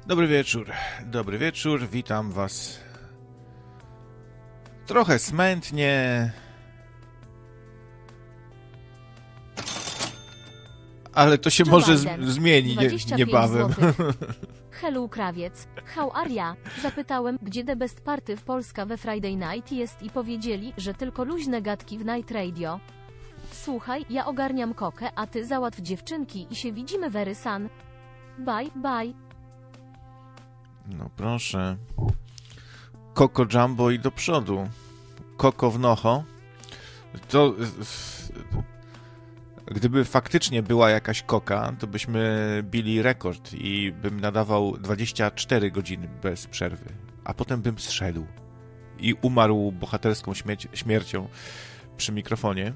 Dobry wieczór, witam was trochę smętnie, ale to się może zmieni niebawem. Hello Krawiec, how are ya? Zapytałem, gdzie The Best Party w Polska we Friday Night jest i powiedzieli, że tylko luźne gadki w Night Radio. Słuchaj, ja ogarniam kokę, a ty załatw dziewczynki i się widzimy very soon. Bye, bye. No proszę. Koko Jumbo i do przodu. Koko w nocho. To... Gdyby faktycznie była jakaś koka, to byśmy bili rekord i bym nadawał 24 godziny bez przerwy. A potem bym zszedł i umarł bohaterską śmiercią przy mikrofonie.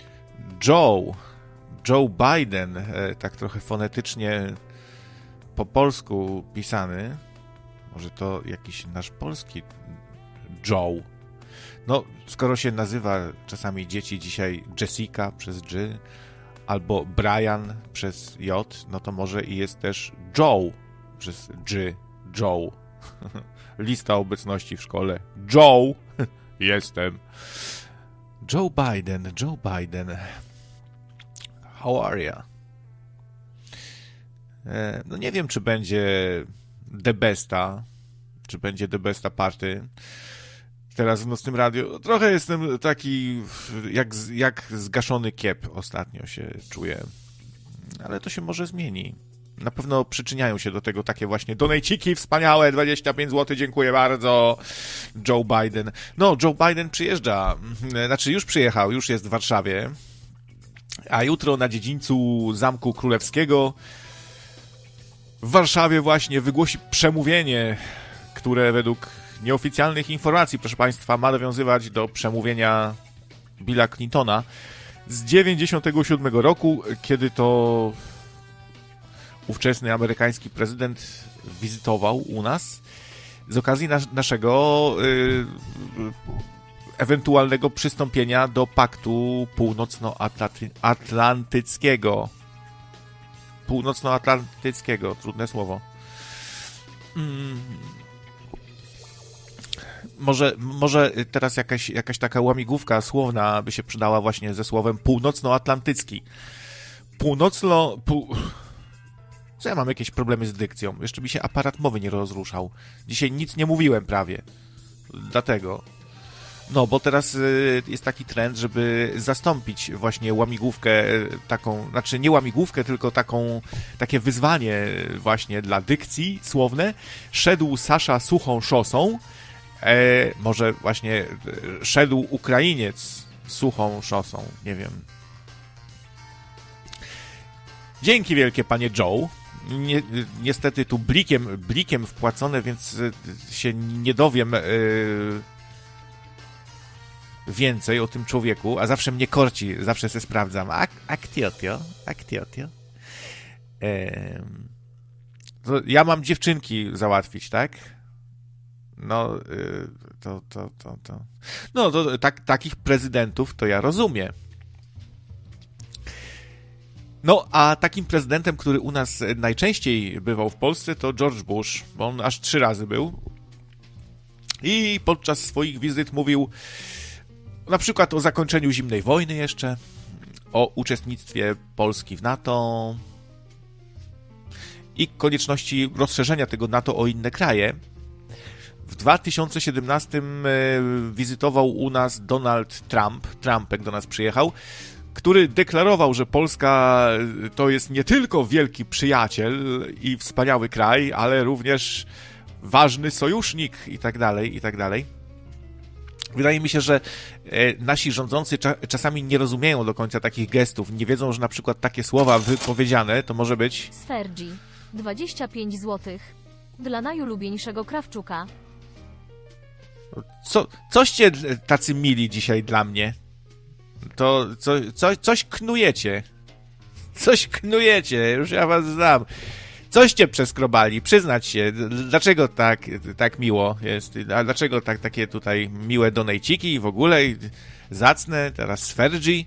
Joe Biden, tak trochę fonetycznie po polsku pisany. Może to jakiś nasz polski Joe. No, skoro się nazywa czasami dzieci dzisiaj Jessica przez G, albo Brian przez J, no to może i jest też Joe przez G. Joe. Lista obecności w szkole. Joe. Jestem. Joe Biden. How are ya? No nie wiem, czy będzie The Besta, czy będzie The Besta Party. Teraz w Nocnym Radiu trochę jestem taki jak zgaszony kiep ostatnio się czuję. Ale to się może zmieni. Na pewno przyczyniają się do tego takie właśnie donejciki wspaniałe, 25 zł, dziękuję bardzo. Joe Biden. No, Joe Biden przyjeżdża. Znaczy już przyjechał, już jest w Warszawie. A jutro na dziedzińcu Zamku Królewskiego w Warszawie właśnie wygłosi przemówienie, które według nieoficjalnych informacji, proszę Państwa, ma nawiązywać do przemówienia Billa Clintona z 1997 roku, kiedy to ówczesny amerykański prezydent wizytował u nas z okazji naszego ewentualnego przystąpienia do Paktu Północnoatlantyckiego. Północnoatlantyckiego, trudne słowo. Może teraz jakaś taka łamigłówka słowna by się przydała właśnie ze słowem północnoatlantycki. Co ja mam jakieś problemy z dykcją? Jeszcze mi się aparat mowy nie rozruszał. Dzisiaj nic nie mówiłem prawie. Dlatego. No, bo teraz jest taki trend, żeby zastąpić właśnie łamigłówkę taką, znaczy nie łamigłówkę, tylko takie wyzwanie właśnie dla dykcji słowne. Szedł Sasza suchą szosą. Może właśnie szedł Ukrainiec suchą szosą, nie wiem. Dzięki wielkie, panie Joe. Niestety tu blikiem wpłacone, więc się nie dowiem więcej o tym człowieku, a zawsze mnie korci, zawsze se sprawdzam. Aktiotio. Ja mam dziewczynki załatwić, tak? No, No, to takich prezydentów to ja rozumiem. No, a takim prezydentem, który u nas najczęściej bywał w Polsce, to George Bush, bo on aż 3 razy był. I podczas swoich wizyt mówił na przykład o zakończeniu zimnej wojny jeszcze, o uczestnictwie Polski w NATO i konieczności rozszerzenia tego NATO o inne kraje. W 2017 wizytował u nas Donald Trump, Trumpek do nas przyjechał, który deklarował, że Polska to jest nie tylko wielki przyjaciel i wspaniały kraj, ale również ważny sojusznik i tak dalej. Wydaje mi się, że nasi rządzący czasami nie rozumieją do końca takich gestów, nie wiedzą, że na przykład takie słowa wypowiedziane to może być... Sfergi, 25 zł. Dla najulubieńszego Krawczuka. Coście tacy mili dzisiaj dla mnie? To coś knujecie. Coś knujecie, już ja was znam. Coście przeskrobali, przyznać się. Dlaczego tak miło jest? A dlaczego takie tutaj miłe donejciki i w ogóle zacne, teraz Sfergi?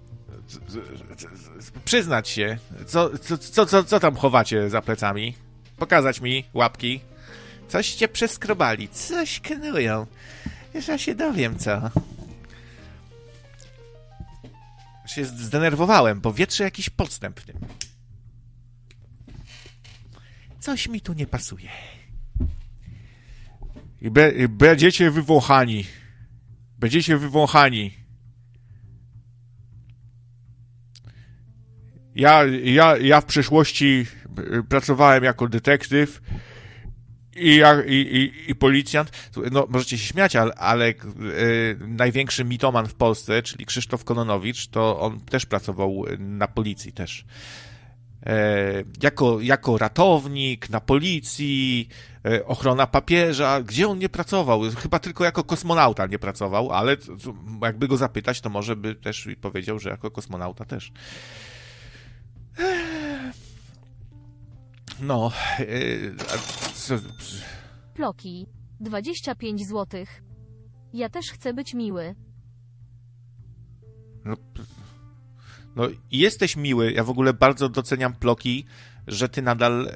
Przyznać się. Co tam chowacie za plecami? Pokazać mi łapki. Coś cię przeskrobali, coś knują. Wiesz, ja się dowiem, co. Się zdenerwowałem, bo wietrzy jakiś podstęp w tym. Coś mi tu nie pasuje. I będziecie wywąchani. Będziecie wywąchani. Ja w przeszłości pracowałem jako detektyw i policjant. No, możecie się śmiać, ale największy mitoman w Polsce, czyli Krzysztof Kononowicz, to on też pracował na policji też. Jako ratownik, na policji, ochrona papieża. Gdzie on nie pracował? Chyba tylko jako kosmonauta nie pracował, ale jakby go zapytać, to może by też powiedział, że jako kosmonauta też. No. Ploki. 25 zł. Ja też chcę być miły. No, jesteś miły. Ja w ogóle bardzo doceniam Ploki, że ty nadal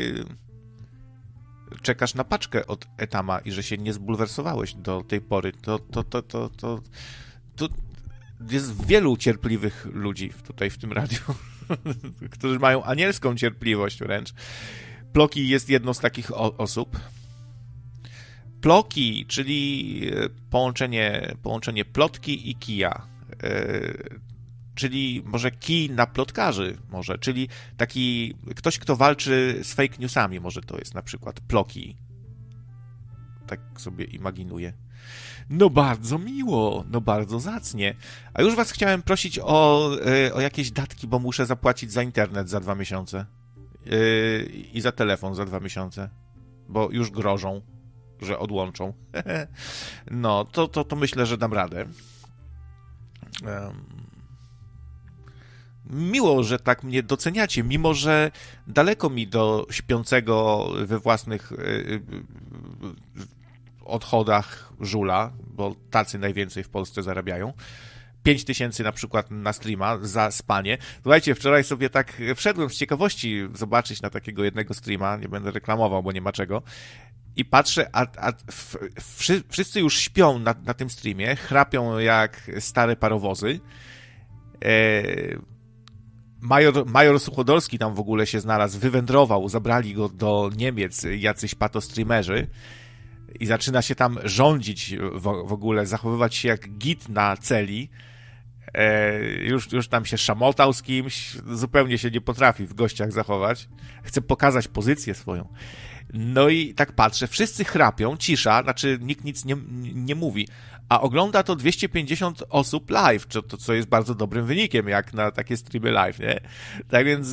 czekasz na paczkę od Etama i że się nie zbulwersowałeś do tej pory. To jest wielu cierpliwych ludzi tutaj w tym radiu, którzy mają anielską cierpliwość wręcz. Ploki jest jedną z takich osób. Ploki, czyli połączenie plotki i kija. Czyli może kij na plotkarzy, może, czyli taki ktoś, kto walczy z fake newsami, może to jest na przykład Ploki. Tak sobie imaginuję. No bardzo miło, no bardzo zacnie. A już was chciałem prosić o jakieś datki, bo muszę zapłacić za internet za 2 miesiące. I za telefon za 2 miesiące. Bo już grożą, że odłączą. No, to myślę, że dam radę. Miło, że tak mnie doceniacie, mimo że daleko mi do śpiącego we własnych odchodach żula, bo tacy najwięcej w Polsce zarabiają. 5000 na przykład na streama za spanie. Słuchajcie, wczoraj sobie tak wszedłem z ciekawości zobaczyć na takiego jednego streama, nie będę reklamował, bo nie ma czego, i patrzę, wszyscy już śpią na tym streamie, chrapią jak stare parowozy. Major Suchodolski tam w ogóle się znalazł, wywędrował, zabrali go do Niemiec jacyś patostreamerzy i zaczyna się tam rządzić w ogóle, zachowywać się jak git na celi. Już tam się szamotał z kimś, zupełnie się nie potrafi w gościach zachować. Chce pokazać pozycję swoją. No i tak patrzę, wszyscy chrapią, cisza, znaczy nikt nic nie mówi, a ogląda to 250 osób live, co jest bardzo dobrym wynikiem, jak na takie streamy live, nie? Tak więc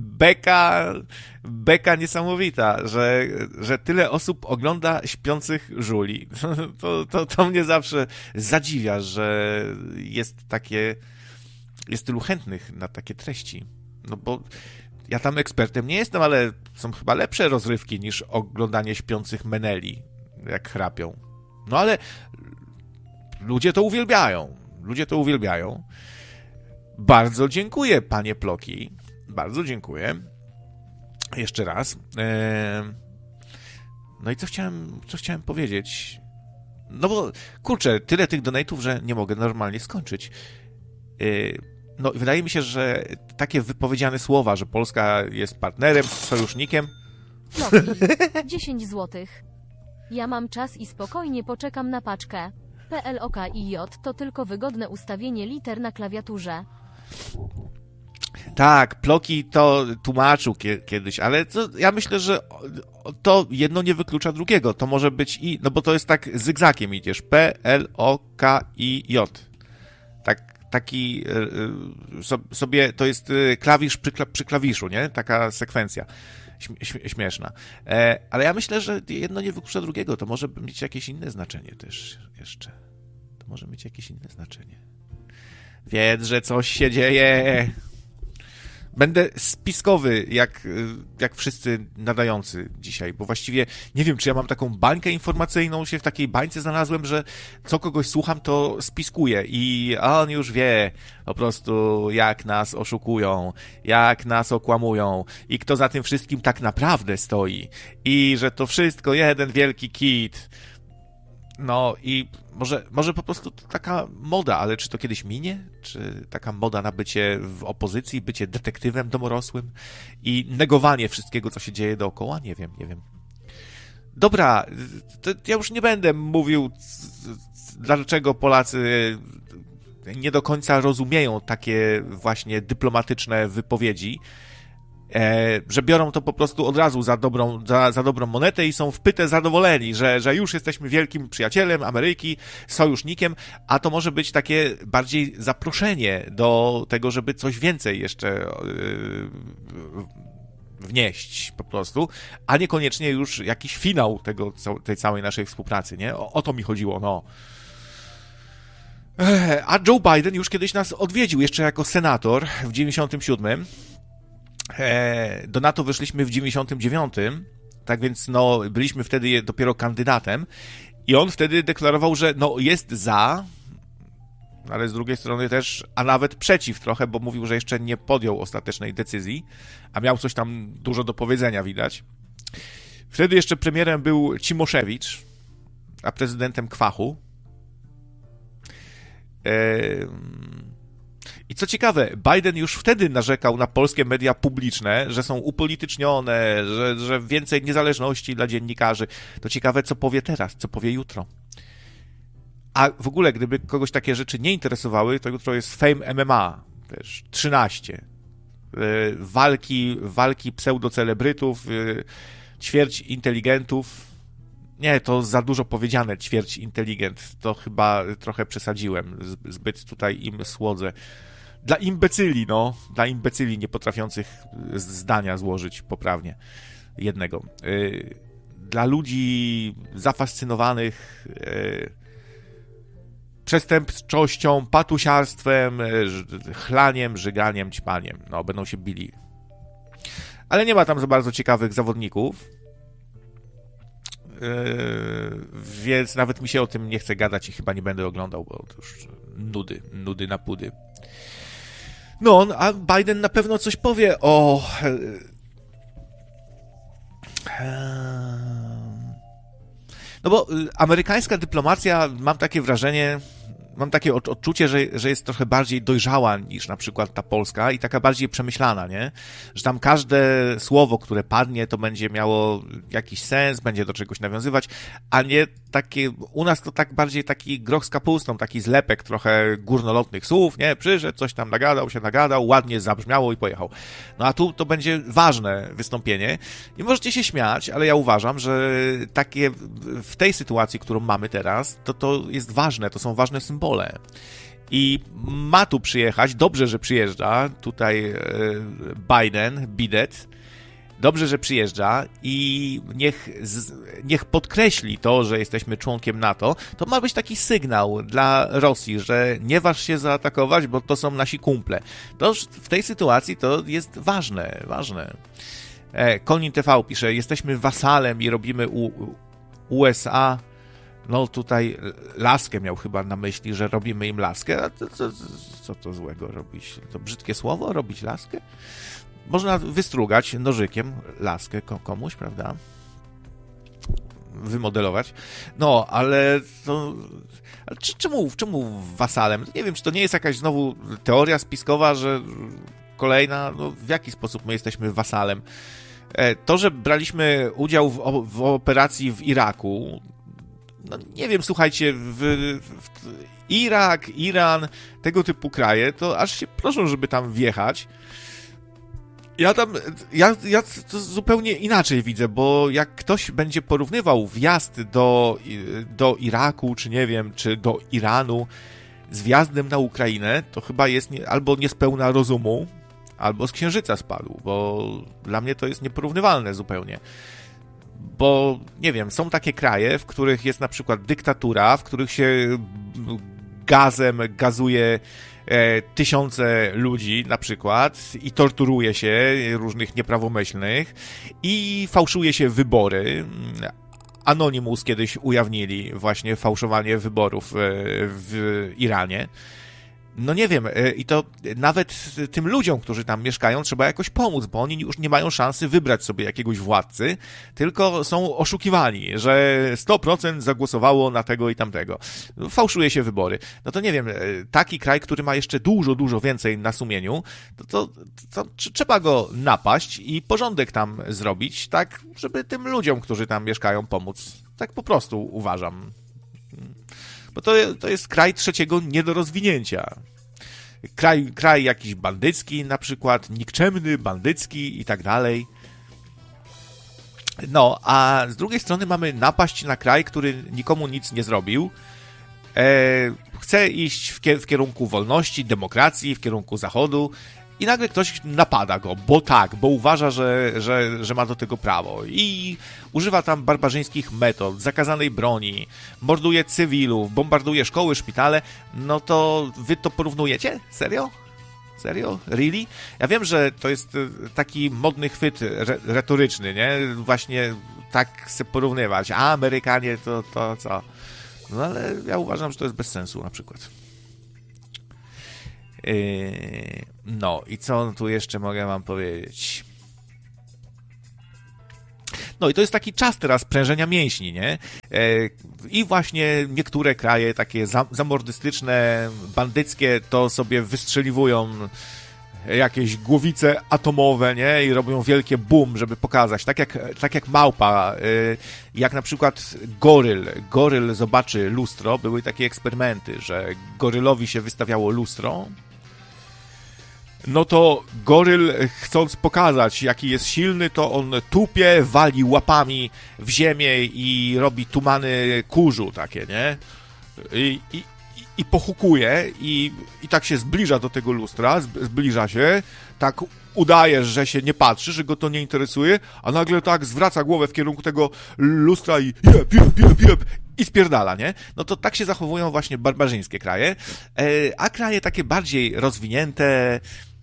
beka niesamowita, że tyle osób ogląda śpiących żuli. To mnie zawsze zadziwia, że jest tylu chętnych na takie treści. No bo ja tam ekspertem nie jestem, ale są chyba lepsze rozrywki niż oglądanie śpiących meneli, jak chrapią. No ale ludzie to uwielbiają. Bardzo dziękuję, panie Ploki. Bardzo dziękuję. Jeszcze raz. No i co chciałem powiedzieć? No bo, kurczę, tyle tych donate'ów, że nie mogę normalnie skończyć. No, wydaje mi się, że takie wypowiedziane słowa, że Polska jest partnerem, sojusznikiem. Ploki. 10 zł. Ja mam czas i spokojnie poczekam na paczkę. PLOKIJ to tylko wygodne ustawienie liter na klawiaturze. Tak, Ploki to tłumaczył kiedyś, ale ja myślę, że to jedno nie wyklucza drugiego. To może być no bo to jest tak zygzakiem idziesz. PLOKIJ. Taki sobie, to jest klawisz przy klawiszu, nie? Taka sekwencja śmieszna. Ale ja myślę, że jedno nie wyklucza drugiego. To może mieć jakieś inne znaczenie też jeszcze. To może mieć jakieś inne znaczenie. Wiedz, że coś się dzieje. Będę spiskowy, jak wszyscy nadający dzisiaj, bo właściwie nie wiem, czy ja mam taką bańkę informacyjną, się w takiej bańce znalazłem, że co kogoś słucham, to spiskuję i on już wie po prostu, jak nas oszukują, jak nas okłamują i kto za tym wszystkim tak naprawdę stoi i że to wszystko jeden wielki kit. No i może po prostu to taka moda, ale czy to kiedyś minie? Czy taka moda na bycie w opozycji, bycie detektywem domorosłym i negowanie wszystkiego, co się dzieje dookoła? Nie wiem. Dobra, to ja już nie będę mówił, dlaczego Polacy nie do końca rozumieją takie właśnie dyplomatyczne wypowiedzi, że biorą to po prostu od razu za dobrą monetę i są w pytę zadowoleni, że już jesteśmy wielkim przyjacielem Ameryki, sojusznikiem, a to może być takie bardziej zaproszenie do tego, żeby coś więcej jeszcze wnieść po prostu, a niekoniecznie już jakiś finał tej całej naszej współpracy, nie? O to mi chodziło, no. A Joe Biden już kiedyś nas odwiedził, jeszcze jako senator w 97. Do NATO weszliśmy w 99, tak więc no, byliśmy wtedy dopiero kandydatem i on wtedy deklarował, że no, jest za, ale z drugiej strony też, a nawet przeciw trochę, bo mówił, że jeszcze nie podjął ostatecznej decyzji, a miał coś tam dużo do powiedzenia, widać. Wtedy jeszcze premierem był Cimoszewicz, a prezydentem Kwachu. I co ciekawe, Biden już wtedy narzekał na polskie media publiczne, że są upolitycznione, że więcej niezależności dla dziennikarzy. To ciekawe, co powie teraz, co powie jutro. A w ogóle, gdyby kogoś takie rzeczy nie interesowały, to jutro jest Fame MMA, też 13. Walki pseudocelebrytów, ćwierć inteligentów. Nie, to za dużo powiedziane, ćwierć inteligent. To chyba trochę przesadziłem. Zbyt tutaj im słodzę. Dla imbecyli nie potrafiących zdania złożyć poprawnie jednego. Dla ludzi zafascynowanych przestępczością, patusiarstwem, chlaniem, żyganiem, ćpaniem. No, będą się bili. Ale nie ma tam za bardzo ciekawych zawodników. Więc nawet mi się o tym nie chce gadać i chyba nie będę oglądał, bo to już nudy na pudy. No, a Biden na pewno coś powie o... No bo amerykańska dyplomacja, mam takie wrażenie, mam takie odczucie, że jest trochę bardziej dojrzała niż na przykład ta polska i taka bardziej przemyślana, nie? Że tam każde słowo, które padnie, to będzie miało jakiś sens, będzie do czegoś nawiązywać, a nie takie, u nas to tak bardziej taki groch z kapustą, taki zlepek trochę górnolotnych słów, nie? Przyszedł, coś tam nagadał, ładnie zabrzmiało i pojechał. No a tu to będzie ważne wystąpienie i możecie się śmiać, ale ja uważam, że takie w tej sytuacji, którą mamy teraz, to jest ważne, to są ważne symbole. I ma tu przyjechać, dobrze, że przyjeżdża, tutaj Bidet, dobrze, że przyjeżdża i niech podkreśli to, że jesteśmy członkiem NATO, to ma być taki sygnał dla Rosji, że nie waż się zaatakować, bo to są nasi kumple. To w tej sytuacji to jest ważne. Konin TV pisze, jesteśmy wasalem i robimy USA. No tutaj laskę miał chyba na myśli, że robimy im laskę. A co to złego robić? To brzydkie słowo, robić laskę? Można wystrugać nożykiem laskę komuś, prawda? Wymodelować. No, ale to... Czemu wasalem? Nie wiem, czy to nie jest jakaś znowu teoria spiskowa, że kolejna, no w jaki sposób my jesteśmy wasalem? To, że braliśmy udział w operacji w Iraku, no nie wiem, słuchajcie, Irak, Iran, tego typu kraje, to aż się proszą, żeby tam wjechać. Ja to zupełnie inaczej widzę, bo jak ktoś będzie porównywał wjazd do Iraku, czy nie wiem, czy do Iranu z wjazdem na Ukrainę, to chyba jest albo nie z pełna rozumu, albo z księżyca spadł, bo dla mnie to jest nieporównywalne zupełnie. Bo, nie wiem, są takie kraje, w których jest na przykład dyktatura, w których się gazem gazuje tysiące ludzi na przykład i torturuje się różnych nieprawomyślnych i fałszuje się wybory. Anonymous kiedyś ujawnili właśnie fałszowanie wyborów w Iranie. No nie wiem, i to nawet tym ludziom, którzy tam mieszkają, trzeba jakoś pomóc, bo oni już nie mają szansy wybrać sobie jakiegoś władcy, tylko są oszukiwani, że 100% zagłosowało na tego i tamtego. Fałszuje się wybory. No to nie wiem, taki kraj, który ma jeszcze dużo więcej na sumieniu, to trzeba go napaść i porządek tam zrobić, tak, żeby tym ludziom, którzy tam mieszkają, pomóc. Tak po prostu uważam. Bo to jest kraj trzeciego niedorozwinięcia. Kraj jakiś bandycki na przykład, nikczemny, bandycki i tak dalej. No, a z drugiej strony mamy napaść na kraj, który nikomu nic nie zrobił. Chce iść w kierunku wolności, demokracji, w kierunku zachodu i nagle ktoś napada go, bo uważa, że ma do tego prawo i używa tam barbarzyńskich metod, zakazanej broni, morduje cywilów, bombarduje szkoły, szpitale. No to wy to porównujecie? Serio? Serio? Really? Ja wiem, że to jest taki modny chwyt retoryczny, nie? Właśnie tak se porównywać. A Amerykanie to co? No ale ja uważam, że to jest bez sensu na przykład. No i co tu jeszcze mogę wam powiedzieć? No i to jest taki czas teraz prężenia mięśni, nie? I właśnie niektóre kraje takie zamordystyczne, bandyckie to sobie wystrzeliwują jakieś głowice atomowe, nie? I robią wielkie boom, żeby pokazać. Tak jak małpa. Jak na przykład goryl zobaczy lustro. Były takie eksperymenty, że gorylowi się wystawiało lustro. No to goryl, chcąc pokazać, jaki jest silny, to on tupie, wali łapami w ziemię i robi tumany kurzu takie, nie? I pochukuje i tak się zbliża do tego lustra, zbliża się, tak udaje, że się nie patrzy, że go to nie interesuje, a nagle tak zwraca głowę w kierunku tego lustra i jeb, i spierdala, nie? No to tak się zachowują właśnie barbarzyńskie kraje, a kraje takie bardziej rozwinięte,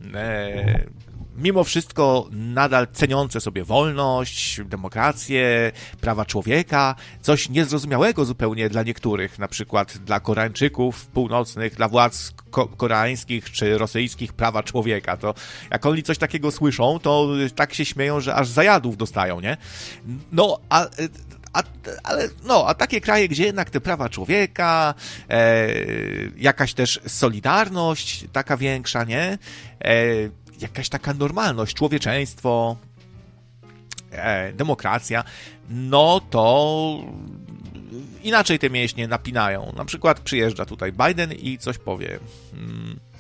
mimo wszystko nadal ceniące sobie wolność, demokrację, prawa człowieka, coś niezrozumiałego zupełnie dla niektórych, na przykład dla Koreańczyków północnych, dla władz koreańskich czy rosyjskich prawa człowieka. To jak oni coś takiego słyszą, to tak się śmieją, że aż zajadów dostają, nie? No, a takie kraje, gdzie jednak te prawa człowieka, jakaś też solidarność taka większa, nie? Jakaś taka normalność, człowieczeństwo, demokracja, no to inaczej te mięśnie napinają. Na przykład przyjeżdża tutaj Biden i coś powie.